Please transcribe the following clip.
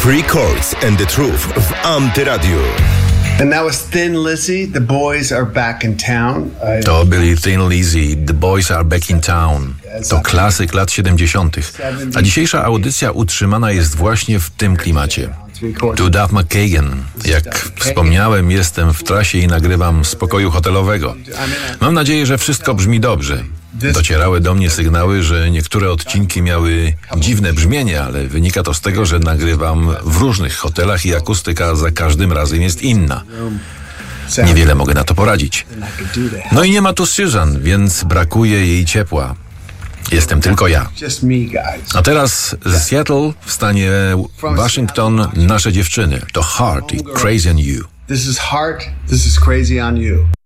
Free Chords and the Truth w Antyradiu. And that was Thin Lizzy. The boys are back in town. To byli Thin Lizzy, The Boys Are Back in Town. To klasyk lat 70. A dzisiejsza audycja utrzymana jest właśnie w tym klimacie. To Duff McKagan. Jak wspomniałem, jestem w trasie i nagrywam z pokoju hotelowego. Mam nadzieję, że wszystko brzmi dobrze. Docierały do mnie sygnały, że niektóre odcinki miały dziwne brzmienie, ale wynika to z tego, że nagrywam w różnych hotelach i akustyka za każdym razem jest inna. Niewiele mogę na to poradzić. No i nie ma tu Susan, więc brakuje jej ciepła. Jestem tylko ja. A teraz z Seattle w stanie Waszyngton nasze dziewczyny. To Heart i Crazy on You. This is Heart, this is Crazy on You.